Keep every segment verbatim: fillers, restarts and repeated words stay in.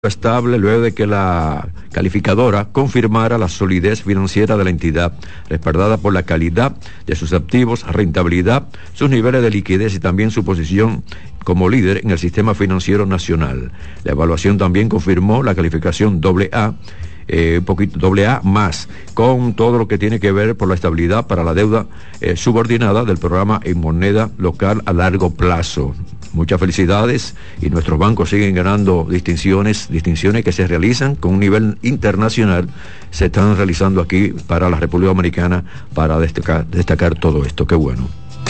estable luego de que la calificadora confirmara la solidez financiera de la entidad, respaldada por la calidad de sus activos, rentabilidad, sus niveles de liquidez y también su posición como líder en el sistema financiero nacional. La evaluación también confirmó la calificación doble A, eh, un poquito doble A más, con todo lo que tiene que ver por la estabilidad para la deuda eh, subordinada del programa en moneda local a largo plazo. Muchas felicidades, y nuestros bancos siguen ganando distinciones, distinciones que se realizan con un nivel internacional, se están realizando aquí para la República Dominicana para destacar, destacar todo esto. Qué bueno.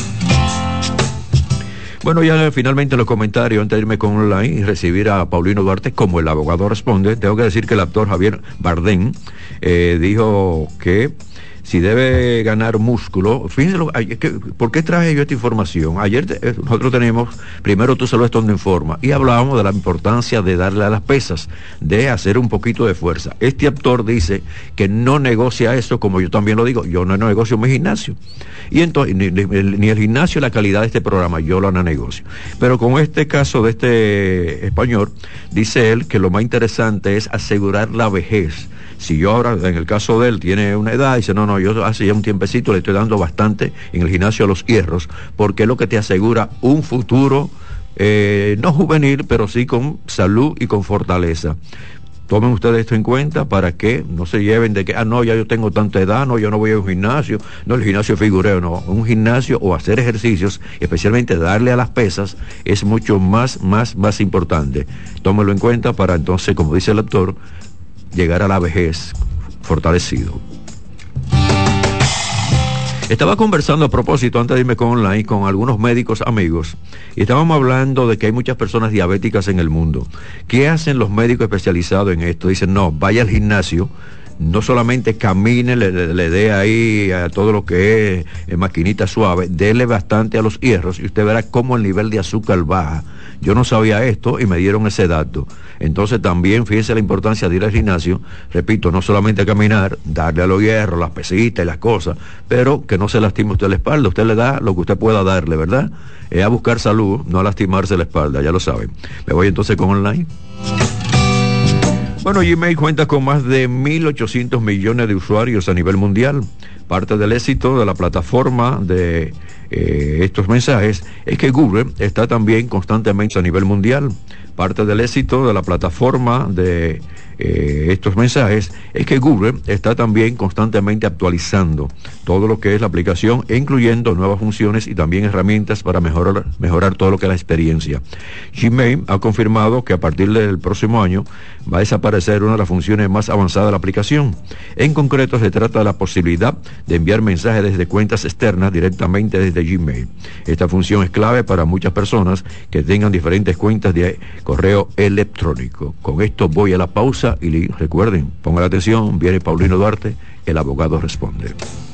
Bueno, ya finalmente en los comentarios, antes de irme con online y recibir a Paulino Duarte como el abogado responde, tengo que decir que el actor Javier Bardem eh, dijo que si debe ganar músculo, fíjense, lo, ¿por qué traje yo esta información? Ayer te, nosotros tenemos, primero tú sabes dónde en forma, y hablábamos de la importancia de darle a las pesas, de hacer un poquito de fuerza. Este actor dice que no negocia eso, como yo también lo digo, yo no negocio mi gimnasio. Y entonces, ni, ni, ni el gimnasio, la calidad de este programa, yo lo no negocio. Pero con este caso de este español, dice él que lo más interesante es asegurar la vejez. Si yo ahora, en el caso de él, tiene una edad, dice, no, no, yo hace ya un tiempecito le estoy dando bastante en el gimnasio a los hierros, porque es lo que te asegura un futuro, eh, no juvenil, pero sí con salud y con fortaleza. Tomen ustedes esto en cuenta para que no se lleven de que, ah, no, ya yo tengo tanta edad, no, yo no voy a un gimnasio, no, el gimnasio figureo, no, un gimnasio o hacer ejercicios, especialmente darle a las pesas, es mucho más, más, más importante. Tómenlo en cuenta para entonces, como dice el actor, llegar a la vejez fortalecido. Estaba conversando a propósito, antes de irme con online, con algunos médicos amigos, y estábamos hablando de que hay muchas personas diabéticas en el mundo. ¿Qué hacen los médicos especializados en esto? Dicen, no, vaya al gimnasio, no solamente camine, le, le, le dé ahí a todo lo que es eh, maquinita suave, dele bastante a los hierros y usted verá cómo el nivel de azúcar baja. Yo no sabía esto y me dieron ese dato. Entonces también fíjense la importancia de ir al gimnasio, repito, no solamente a caminar, darle a los hierros, las pesitas y las cosas, pero que no se lastime usted la espalda, usted le da lo que usted pueda darle, ¿verdad? Es a buscar salud, no a lastimarse la espalda, ya lo saben. Me voy entonces con online. Bueno, Gmail cuenta con más de mil ochocientos millones de usuarios a nivel mundial. Parte del éxito de la plataforma de eh, estos mensajes es que Google está también constantemente a nivel mundial. Parte del éxito de la plataforma de eh, estos mensajes es que Google está también constantemente actualizando todo lo que es la aplicación, e incluyendo nuevas funciones y también herramientas para mejorar, mejorar todo lo que es la experiencia. Gmail ha confirmado que a partir del próximo año va a desaparecer una de las funciones más avanzadas de la aplicación. En concreto, se trata de la posibilidad de enviar mensajes desde cuentas externas directamente desde Gmail. Esta función es clave para muchas personas que tengan diferentes cuentas de correo electrónico. Con esto voy a la pausa y recuerden, pongan la atención, viene Paulino Duarte, el abogado responde.